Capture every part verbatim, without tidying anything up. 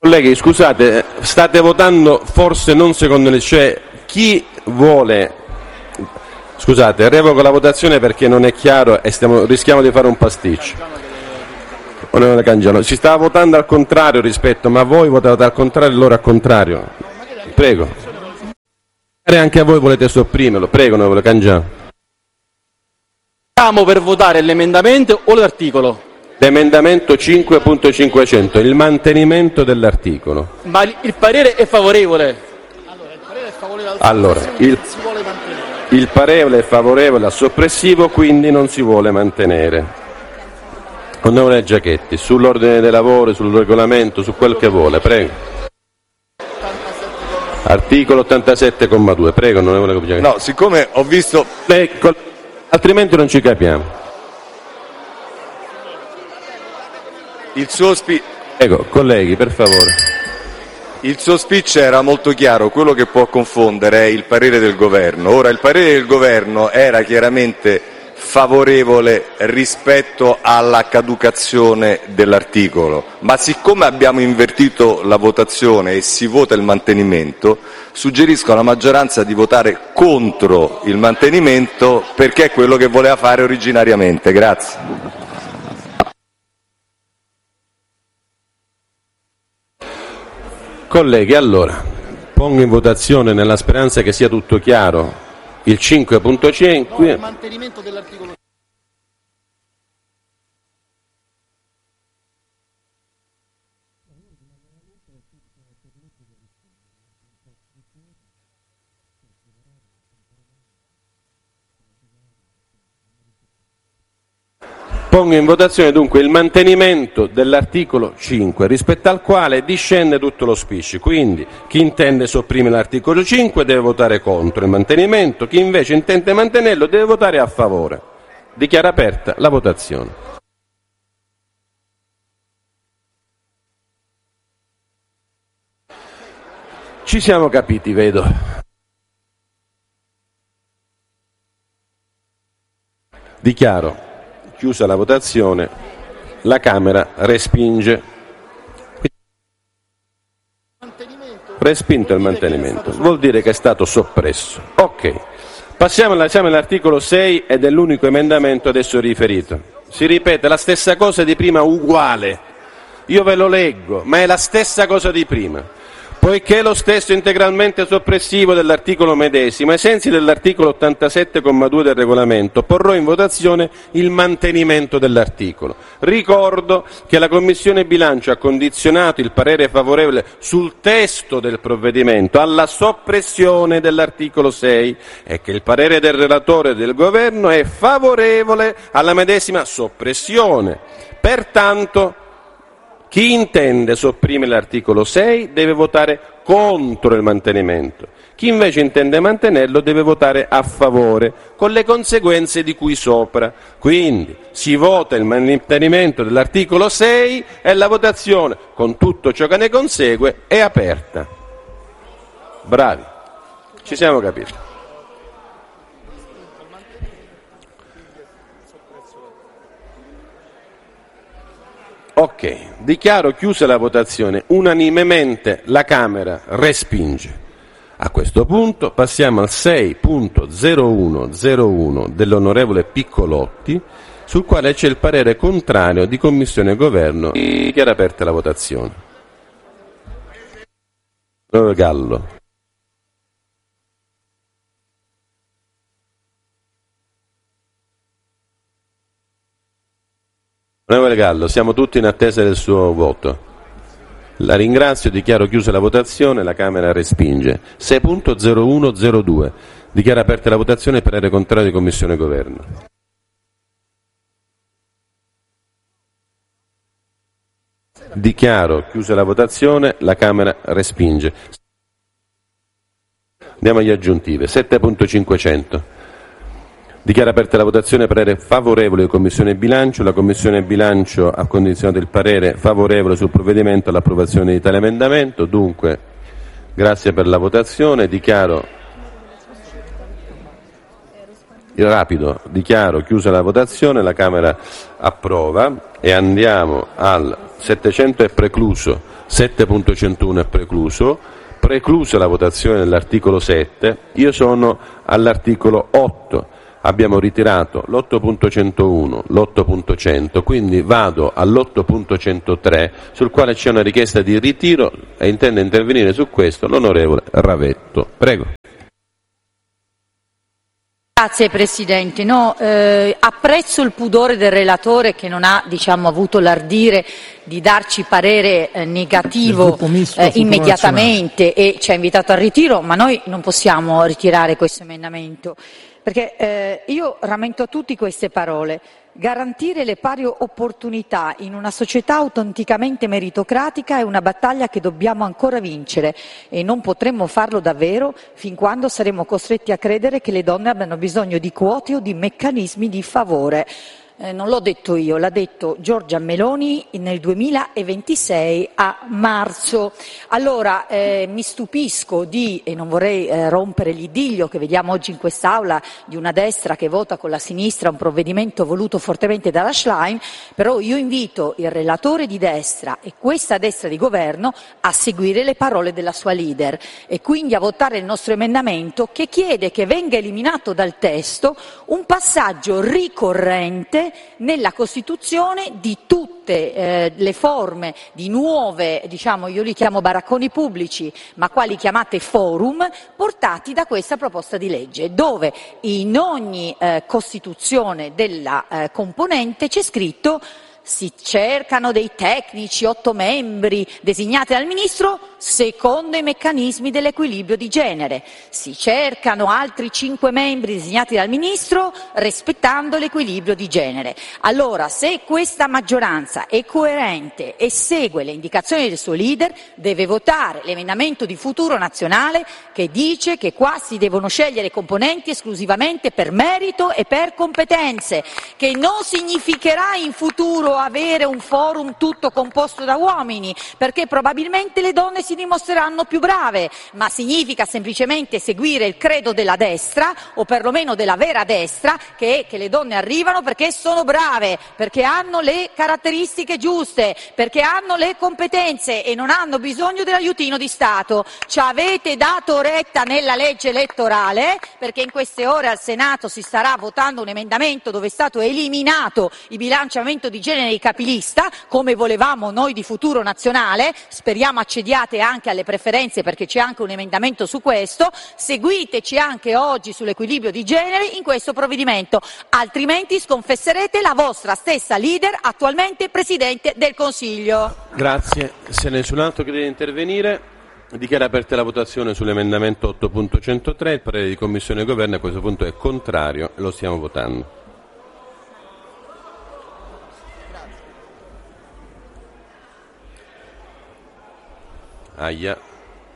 Colleghi, scusate, state votando forse non secondo le... cioè chi vuole... Scusate, revoco la votazione perché non è chiaro e stiamo, rischiamo di fare un pasticcio. Onorevole Cangiano, si stava votando al contrario rispetto, ma voi votate al contrario e loro al contrario. Prego. Anche a voi volete sopprimerlo, prego, onorevole Cangiano. Stiamo per votare l'emendamento o l'articolo? L'emendamento cinque punto cinquecento, il mantenimento dell'articolo. Ma il parere è favorevole. Allora, il parere è favorevole al allora, il, si vuole mantenere. Il parere è favorevole al soppressivo, quindi non si vuole mantenere. Onorevole Giachetti, sull'ordine dei lavori, sul regolamento, su quel che vuole, prego. Articolo ottantasette comma due, prego, onorevole Giachetti. No, siccome ho visto... Lei, altrimenti non ci capiamo. Il suo speech... Ecco, colleghi, per favore. Il suo speech era molto chiaro, quello che può confondere è il parere del governo. Ora, il parere del governo era chiaramente favorevole rispetto alla caducazione dell'articolo, ma siccome abbiamo invertito la votazione e si vota il mantenimento, suggerisco alla maggioranza di votare contro il mantenimento perché è quello che voleva fare originariamente. Grazie. Colleghi, allora, pongo in votazione nella speranza che sia tutto chiaro il cinque punto cinque. No, il mantenimento dell'articolo. Pongo in votazione dunque il mantenimento dell'articolo cinque, rispetto al quale discende tutto lo speech. Quindi chi intende sopprimere l'articolo cinque deve votare contro il mantenimento, chi invece intende mantenerlo deve votare a favore. Dichiaro aperta la votazione. Ci siamo capiti, vedo. Dichiaro chiusa la votazione, la Camera respinge. Respinto il mantenimento, vuol dire che è stato soppresso. Ok, passiamo all'esame dell'articolo sei ed è l'unico emendamento adesso riferito. Si ripete la stessa cosa di prima, uguale. Io ve lo leggo, ma è la stessa cosa di prima. Poiché lo stesso integralmente soppressivo dell'articolo medesimo, ai sensi dell'articolo ottantasette comma due del regolamento, porrò in votazione il mantenimento dell'articolo. Ricordo che la Commissione Bilancio ha condizionato il parere favorevole sul testo del provvedimento alla soppressione dell'articolo sei e che il parere del relatore e del Governo è favorevole alla medesima soppressione. Pertanto, chi intende sopprimere l'articolo sei deve votare contro il mantenimento. Chi invece intende mantenerlo deve votare a favore, con le conseguenze di cui sopra. Quindi si vota il mantenimento dell'articolo sei e la votazione, con tutto ciò che ne consegue, è aperta. Bravi, ci siamo capiti. Ok, dichiaro chiusa la votazione. Unanimemente la Camera respinge. A questo punto passiamo al sei punto zero uno zero uno dell'onorevole Piccolotti, sul quale c'è il parere contrario di Commissione e Governo. Dichiaro aperta la votazione. Onorevole Gallo. Onorevole Gallo, siamo tutti in attesa del suo voto. La ringrazio, dichiaro chiusa la votazione, la Camera respinge. sei punto zero uno zero due, dichiaro aperta la votazione, parere contrario di Commissione e Governo. Dichiaro chiusa la votazione, la Camera respinge. Andiamo agli aggiuntive. sette punto cinquecento. Dichiara aperta la votazione, parere favorevole di Commissione Bilancio. La Commissione Bilancio ha condizionato il parere favorevole sul provvedimento all'approvazione di tale emendamento. Dunque, grazie per la votazione. Dichiaro rapido, dichiaro chiusa la votazione, la Camera approva e andiamo al settecento è precluso, sette punto centouno è precluso, preclusa la votazione dell'articolo sette, io sono all'articolo otto, abbiamo ritirato l'otto punto centouno, l'otto punto cento, quindi vado all'otto punto centotré sul quale c'è una richiesta di ritiro e intende intervenire su questo l'onorevole Ravetto. Prego. Grazie Presidente. No, eh, apprezzo il pudore del relatore che non ha diciamo, avuto l'ardire di darci parere eh, negativo eh, immediatamente e ci ha invitato al ritiro, ma noi non possiamo ritirare questo emendamento, perché eh, io rammento a tutti queste parole. Garantire le pari opportunità in una società autenticamente meritocratica è una battaglia che dobbiamo ancora vincere e non potremmo farlo davvero fin quando saremo costretti a credere che le donne abbiano bisogno di quote o di meccanismi di favore. Eh, non l'ho detto io, l'ha detto Giorgia Meloni nel duemilaventisei a marzo. Allora eh, mi stupisco di, e non vorrei eh, rompere l'idillio che vediamo oggi in quest'Aula di una destra che vota con la sinistra un provvedimento voluto fortemente dalla Schlein, però io invito il relatore di destra e questa destra di governo a seguire le parole della sua leader e quindi a votare il nostro emendamento che chiede che venga eliminato dal testo un passaggio ricorrente nella Costituzione di tutte eh, le forme di nuove, diciamo io li chiamo baracconi pubblici, ma quali chiamate forum, portati da questa proposta di legge, dove in ogni eh, Costituzione della eh, componente c'è scritto si cercano dei tecnici, otto membri designati dal Ministro secondo i meccanismi dell'equilibrio di genere. Si cercano altri cinque membri designati dal Ministro rispettando l'equilibrio di genere. Allora, se questa maggioranza è coerente e segue le indicazioni del suo leader, deve votare l'emendamento di Futuro Nazionale che dice che qua si devono scegliere componenti esclusivamente per merito e per competenze, che non significherà in futuro avere un forum tutto composto da uomini, perché probabilmente le donne si dimostreranno più brave, ma significa semplicemente seguire il credo della destra, o perlomeno della vera destra, che è che le donne arrivano perché sono brave, perché hanno le caratteristiche giuste, perché hanno le competenze e non hanno bisogno dell'aiutino di Stato. Ci avete dato retta nella legge elettorale, perché in queste ore al Senato si starà votando un emendamento dove è stato eliminato il bilanciamento di genere dei capilista, come volevamo noi di Futuro Nazionale, speriamo accediate anche alle preferenze perché c'è anche un emendamento su questo, seguiteci anche oggi sull'equilibrio di genere in questo provvedimento, altrimenti sconfesserete la vostra stessa leader, attualmente Presidente del Consiglio. Grazie. Se nessun altro chiede di intervenire, dichiara aperta la votazione sull'emendamento otto punto centotré, il parere di Commissione e Governo a questo punto è contrario e lo stiamo votando. Aia.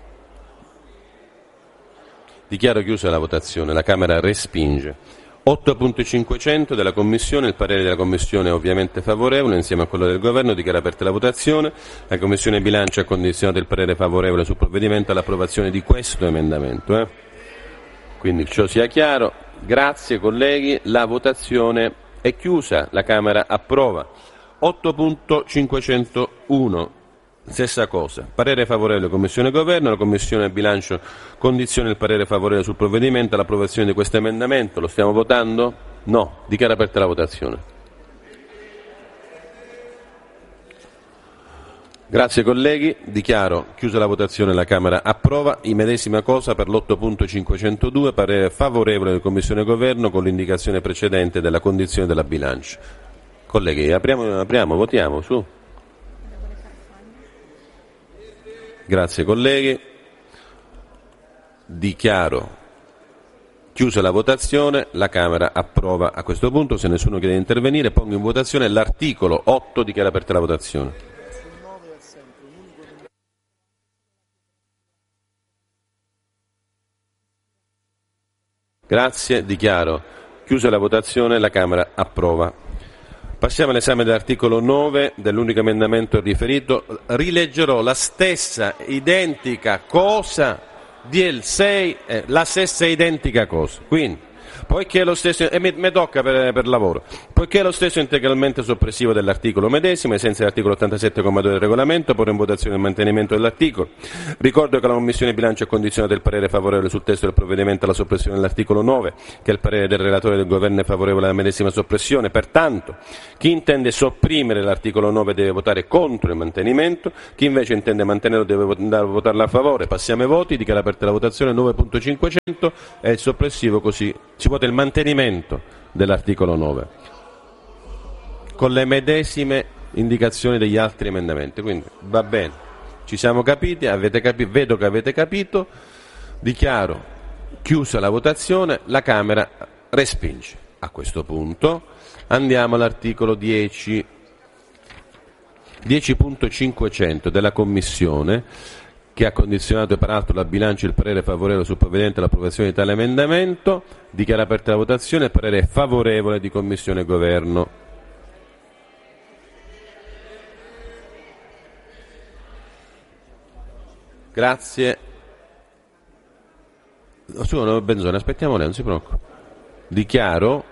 Dichiaro chiusa la votazione, la Camera respinge. otto punto cinquecento della Commissione, il parere della Commissione è ovviamente favorevole insieme a quello del Governo, dichiara aperta la votazione. La Commissione Bilancio ha condizionato il parere favorevole sul provvedimento all'approvazione di questo emendamento. Eh? Quindi ciò sia chiaro. Grazie colleghi, la votazione è chiusa, la Camera approva. otto punto cinquecentouno. Stessa cosa, parere favorevole Commissione Governo, la Commissione Bilancio condiziona il parere favorevole sul provvedimento all'approvazione di questo emendamento, lo stiamo votando? No, dichiara aperta la votazione. Grazie colleghi, dichiaro chiusa la votazione, la Camera approva, immedesima cosa per l'otto punto cinquecentodue, parere favorevole della Commissione Governo con l'indicazione precedente della condizione della bilancio. Colleghi, apriamo, apriamo votiamo, su. Grazie colleghi, dichiaro chiusa la votazione, la Camera approva a questo punto, se nessuno chiede di intervenire pongo in votazione l'articolo otto, dichiara aperta la votazione. Grazie, dichiaro chiusa la votazione, la Camera approva. Passiamo all'esame dell'articolo nove dell'unico emendamento riferito. Rileggerò la stessa identica cosa del sei, eh, la stessa identica cosa. Quindi, Poiché lo stesso, e mi, mi tocca per, per lavoro, poiché lo stesso è integralmente soppressivo dell'articolo medesimo, ai sensi dell'articolo ottantasette comma due del regolamento, porrò in votazione il mantenimento dell'articolo. Ricordo che la Commissione Bilancio ha condizionato il parere favorevole sul testo del provvedimento alla soppressione dell'articolo nove, che il parere del relatore e del Governo è favorevole alla medesima soppressione. Pertanto, chi intende sopprimere l'articolo nove deve votare contro il mantenimento, chi invece intende mantenerlo deve votarlo a favore. Passiamo ai voti, dichiaro aperta la votazione. Nove punto cinquecento è il soppressivo, così si vota il mantenimento dell'articolo nove con le medesime indicazioni degli altri emendamenti. Quindi va bene, ci siamo capiti, avete capi- vedo che avete capito. Dichiaro chiusa la votazione, la Camera respinge. A questo punto andiamo all'articolo dieci dieci punto cinquecento della Commissione, che ha condizionato peraltro la bilancio il parere favorevole sul provvedimento all'approvazione di tale emendamento. Dichiara aperta la votazione, parere favorevole di Commissione e Governo. Grazie. Su, Benzone, aspettiamo lei, non si preoccupi. Dichiaro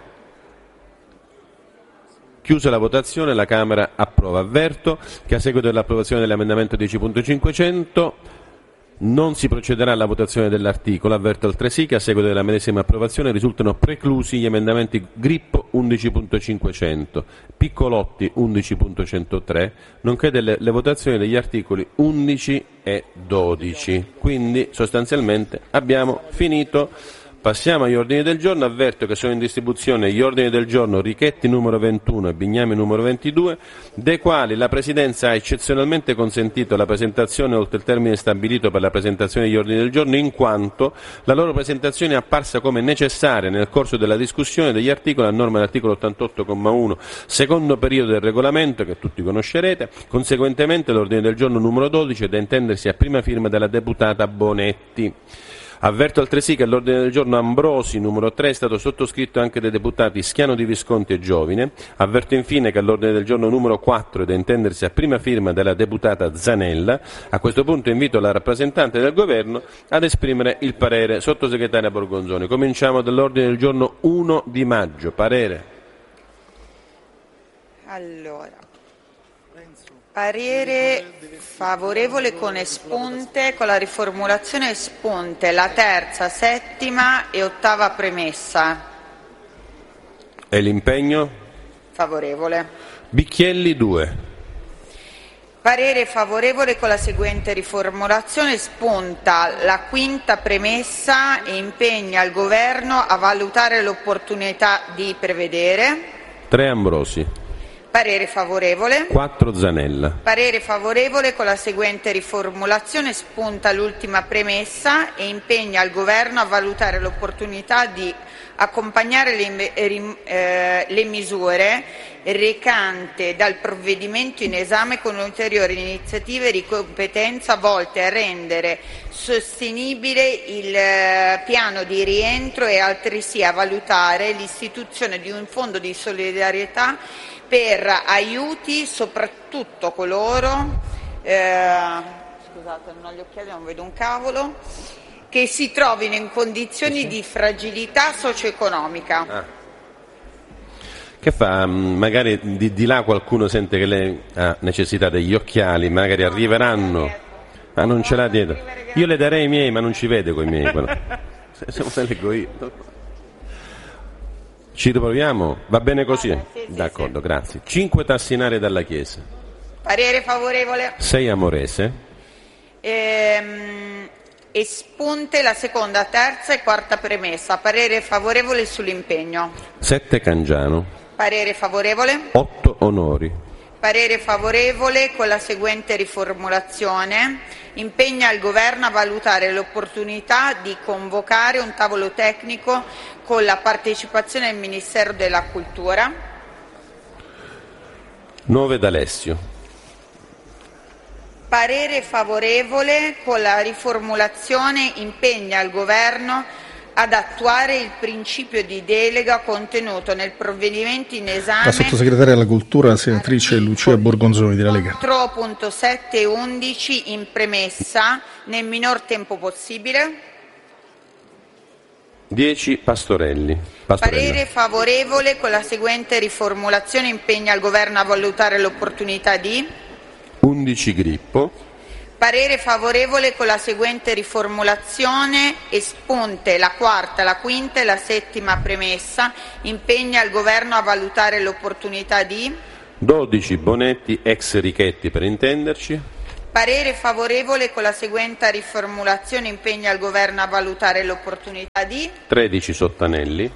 chiusa la votazione, la Camera approva. Avverto che a seguito dell'approvazione dell'emendamento dieci punto cinquecento non si procederà alla votazione dell'articolo. Avverto altresì che a seguito della medesima approvazione risultano preclusi gli emendamenti Grippo undici punto cinquecento, Piccolotti undici punto centotré, nonché delle, le votazioni degli articoli undici e dodici. Quindi sostanzialmente abbiamo finito. Passiamo agli ordini del giorno. Avverto che sono in distribuzione gli ordini del giorno Richetti numero ventuno e Bignami numero ventidue, dei quali la Presidenza ha eccezionalmente consentito la presentazione oltre il termine stabilito per la presentazione degli ordini del giorno, in quanto la loro presentazione è apparsa come necessaria nel corso della discussione degli articoli a norma dell'articolo ottantotto comma uno, secondo periodo del regolamento, che tutti conoscerete. Conseguentemente l'ordine del giorno numero dodici è da intendersi a prima firma della deputata Bonetti. Avverto altresì che l'ordine del giorno Ambrosi numero tre è stato sottoscritto anche dai deputati Schiano di Visconti e Giovine. Avverto infine che l'ordine del giorno numero quattro è da intendersi a prima firma della deputata Zanella. A questo punto invito la rappresentante del Governo ad esprimere il parere. Sottosegretaria Borgonzoni, cominciamo dall'ordine del giorno uno di maggio. Parere. Allora, parere favorevole con espunte, con la riformulazione espunte, la terza, settima e ottava premessa. E l'impegno? Favorevole. Bicchielli due. Parere favorevole con la seguente riformulazione: spunta la quinta premessa e impegna il Governo a valutare l'opportunità di prevedere. tre Ambrosi. Parere favorevole. quattro Zanella. Parere favorevole con la seguente riformulazione: spunta l'ultima premessa e impegna il Governo a valutare l'opportunità di accompagnare le, eh, le misure recante dal provvedimento in esame con ulteriori iniziative di competenza volte a rendere sostenibile il eh, piano di rientro e altresì a valutare l'istituzione di un fondo di solidarietà per aiuti soprattutto coloro, eh, scusate non ho gli occhiali, non vedo un cavolo, che si trovino in condizioni di fragilità socio-economica. Ah. Che fa? Magari di, di là qualcuno sente che lei ha necessità degli occhiali, magari arriveranno. Ah, non ce l'ha dietro. Io le darei i miei, ma non ci vede coi miei. Se, se me le leggo io. Ci riproviamo? Va bene così? Sì, sì, D'accordo, sì. grazie. cinque Tassinari dalla Chiesa. Parere favorevole. sei Amorese. Ehm, espunte la seconda, terza e quarta premessa. Parere favorevole sull'impegno. sette Cangiano. Parere favorevole. otto Onori. Parere favorevole con la seguente riformulazione: impegna il Governo a valutare l'opportunità di convocare un tavolo tecnico con la partecipazione del Ministero della Cultura. nove D'Alessio. Parere favorevole con la riformulazione: impegna il Governo ad attuare il principio di delega contenuto nel provvedimento in esame. La sottosegretaria alla Cultura, la senatrice Lucia Borgonzoni della Lega. quattro punto sette e undici in premessa nel minor tempo possibile. dieci Pastorelli. Pastorella. Parere favorevole con la seguente riformulazione: impegna il Governo a valutare l'opportunità di. undici Grippo. Parere favorevole con la seguente riformulazione: espunte la quarta, la quinta e la settima premessa, impegna il Governo a valutare l'opportunità di. dodici Bonetti, ex Richetti per intenderci. Parere favorevole con la seguente riformulazione: impegna il Governo a valutare l'opportunità di. tredici Sottanelli.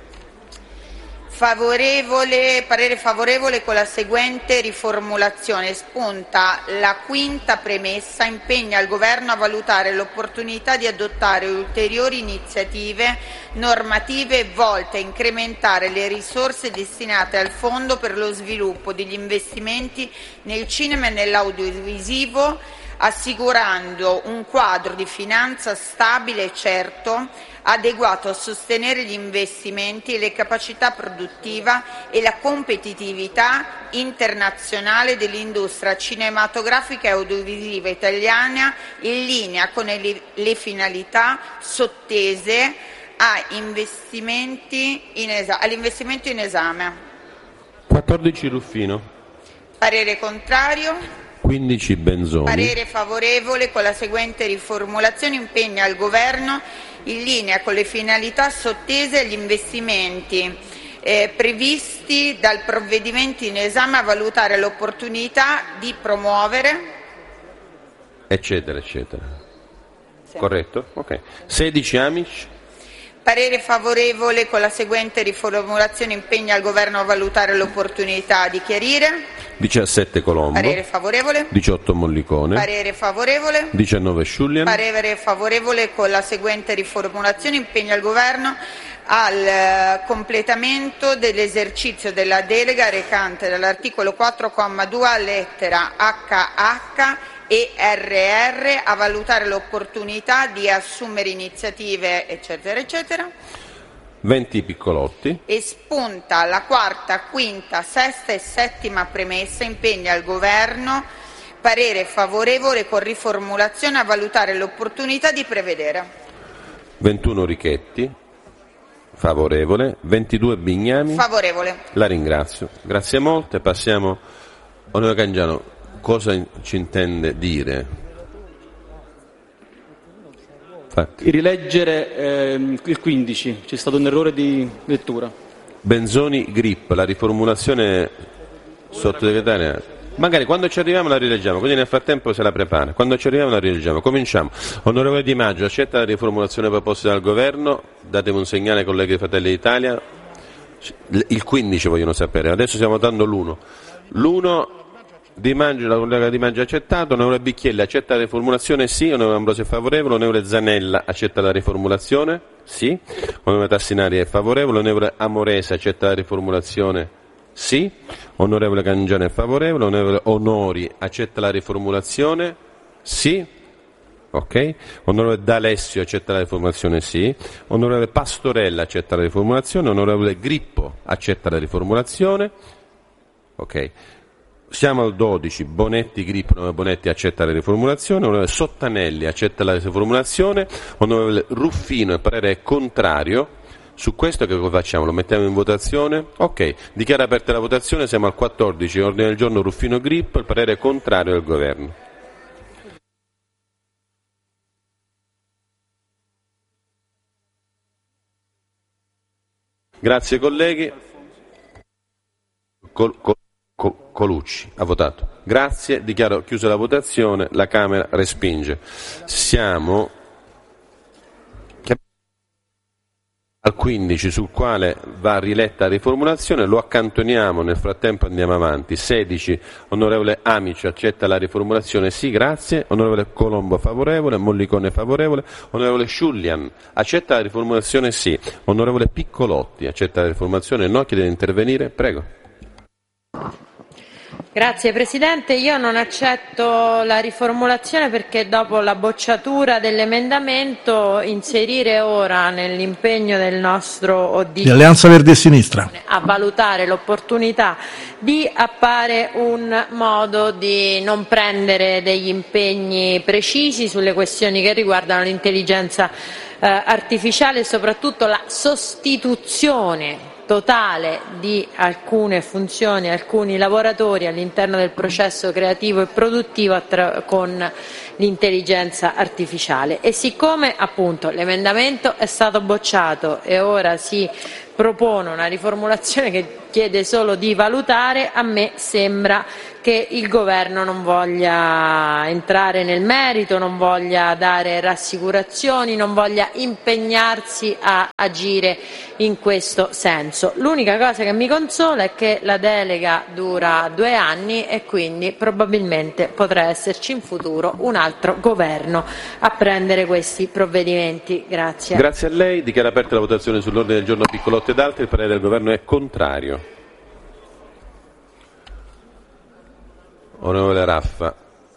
Favorevole, parere favorevole con la seguente riformulazione: spunta la quinta premessa, impegna il Governo a valutare l'opportunità di adottare ulteriori iniziative normative volte a incrementare le risorse destinate al Fondo per lo sviluppo degli investimenti nel cinema e nell'audiovisivo, assicurando un quadro di finanza stabile e certo, adeguato a sostenere gli investimenti e le capacità produttiva e la competitività internazionale dell'industria cinematografica e audiovisiva italiana, in linea con le, le finalità sottese a investimenti in esa- all'investimento in esame. quattordici Ruffino. Parere contrario. quindici Benzoni. Parere favorevole con la seguente riformulazione: impegna il Governo, in linea con le finalità sottese agli investimenti eh, previsti dal provvedimento in esame, a valutare l'opportunità di promuovere, eccetera, eccetera. Sì. Corretto? Ok. sedici Amici. Parere favorevole con la seguente riformulazione: impegna il Governo a valutare l'opportunità di chiarire. diciassette Colombo. Parere favorevole. diciotto Mollicone. Parere favorevole. diciannove Sciullian. Parere favorevole con la seguente riformulazione: impegna il Governo al completamento dell'esercizio della delega recante dall'articolo quattro comma due lettera acca acca e erre erre a valutare l'opportunità di assumere iniziative, eccetera, eccetera. venti Piccolotti. Espunta la quarta, quinta, sesta e settima premessa, impegna il Governo, parere favorevole con riformulazione, a valutare l'opportunità di prevedere. ventuno Richetti. Favorevole. ventidue Bignami. Favorevole. La ringrazio. Grazie molte. Passiamo. Onorevole Cangiano, cosa ci intende dire? Fatti. Rileggere eh, il quindici, c'è stato un errore di lettura. Benzoni Grip, la riformulazione sottosegretaria. Magari quando ci arriviamo la rileggiamo, così nel frattempo se la prepara. Quando ci arriviamo la rileggiamo. Cominciamo. Onorevole Di Maggio, accetta la riformulazione proposta dal Governo? Datemi un segnale, colleghi di Fratelli d'Italia. Il quindici vogliono sapere. Adesso stiamo votando l'uno. L'uno Di Maggio, la collega Di Maggio ha accettato. Onorevole Bicchielli accetta la riformulazione? Sì. Onorevole Ambrosio è favorevole. Onorevole Zanella accetta la riformulazione? Sì. Onorevole Tassinari è favorevole. Onorevole Amorese accetta la riformulazione? Sì. Onorevole Cangiano è favorevole. Onorevole Onori accetta la riformulazione? Sì. Ok. Onorevole D'Alessio accetta la riformulazione? Sì. Onorevole Pastorella accetta la riformulazione? Onorevole Grippo accetta la riformulazione? Ok. Siamo al dodici, Bonetti Grippo, onorevole Bonetti accetta la riformulazione, onorevole Sottanelli accetta la riformulazione, onorevole Ruffino, il parere è contrario. Su questo che cosa facciamo? Lo mettiamo in votazione? Ok, dichiara aperta la votazione, siamo al quattordici, ordine del giorno Ruffino Grippo, il parere è contrario del Governo. Grazie colleghi. Col, col, col, Colucci ha votato. Grazie, dichiaro chiusa la votazione, la Camera respinge. Siamo al quindici, sul quale va riletta la riformulazione, lo accantoniamo, nel frattempo andiamo avanti. sedici, onorevole Amici accetta la riformulazione? Sì, grazie. Onorevole Colombo favorevole, Mollicone favorevole, onorevole Sciullian accetta la riformulazione? Sì. Onorevole Piccolotti accetta la riformulazione? No. Chiede di intervenire? Prego. Grazie Presidente, io non accetto la riformulazione perché dopo la bocciatura dell'emendamento inserire ora nell'impegno del nostro O D di Alleanza Verdi e Sinistra a valutare l'opportunità di appare un modo di non prendere degli impegni precisi sulle questioni che riguardano l'intelligenza eh, artificiale e soprattutto la sostituzione totale di alcune funzioni, alcuni lavoratori all'interno del processo creativo e produttivo con l'intelligenza artificiale. E siccome appunto l'emendamento è stato bocciato e ora si propone una riformulazione che chiede solo di valutare, a me sembra che il Governo non voglia entrare nel merito, non voglia dare rassicurazioni, non voglia impegnarsi a agire in questo senso. L'unica cosa che mi consola è che la delega dura due anni e quindi probabilmente potrà esserci in futuro un altro Governo a prendere questi provvedimenti. Grazie. Grazie a lei. Dichiaro aperta la votazione sull'ordine del giorno Piccolotti ed altri. Il parere del Governo è contrario. Onorevole Raffa.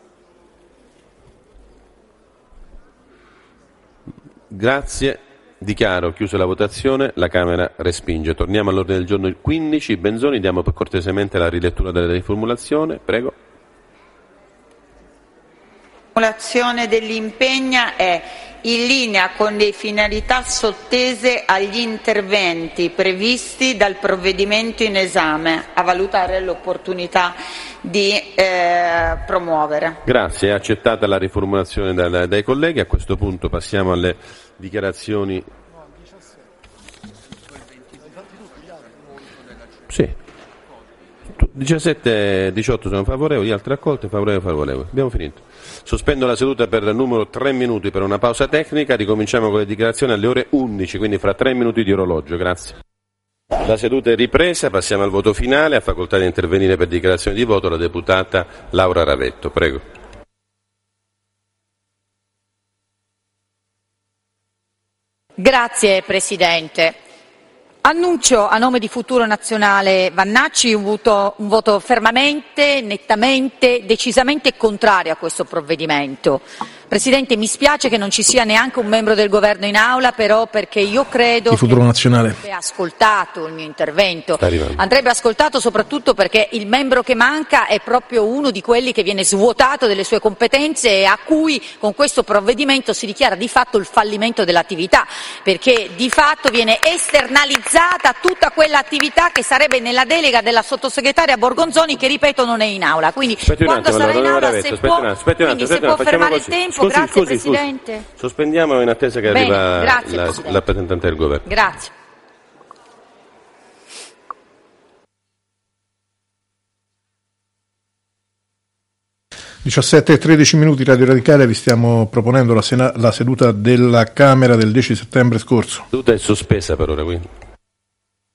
Grazie. Dichiaro chiusa la votazione. La Camera respinge. Torniamo all'ordine del giorno il quindici. Benzoni, diamo per cortesemente la rilettura della riformulazione. Prego. La riformulazione dell'impegno è in linea con le finalità sottese agli interventi previsti dal provvedimento in esame, a valutare l'opportunità di eh, promuovere. Grazie, è accettata la riformulazione dai, dai colleghi. A questo punto passiamo alle dichiarazioni. Sì. diciassette e diciotto sono favorevoli, altre accolte, favorevoli, favorevoli. Abbiamo finito. Sospendo la seduta per il numero tre minuti per una pausa tecnica. Ricominciamo con le dichiarazioni alle ore undici, quindi fra tre minuti di orologio. Grazie. La seduta è ripresa, passiamo al voto finale. Ha facoltà di intervenire per dichiarazione di voto la deputata Laura Ravetto. Prego. Grazie Presidente. Annuncio a nome di Futuro Nazionale Vannacci un voto, un voto fermamente, nettamente, decisamente contrario a questo provvedimento. Presidente, mi spiace che non ci sia neanche un membro del Governo in aula, però perché io credo di Futuro Nazionale. Andrebbe ascoltato il mio intervento, andrebbe ascoltato soprattutto perché il membro che manca è proprio uno di quelli che viene svuotato delle sue competenze e a cui con questo provvedimento si dichiara di fatto il fallimento dell'attività, perché di fatto viene esternalizzata tutta quell'attività che sarebbe nella delega della sottosegretaria Borgonzoni, che ripeto non è in aula. Quindi aspetti quando attimo, sarà in aula Ravetto, se aspetti può, un attimo, aspetti un attimo, quindi se può fermare il tempo. Scusi, grazie scusi, Presidente. Scusi. Sospendiamo in attesa che Bene, arriva grazie, la, la rappresentante del Governo. Grazie. diciassette e tredici minuti, Radio Radicale, vi stiamo proponendo la, sena- la seduta della Camera del dieci settembre scorso. La seduta è sospesa per ora, quindi.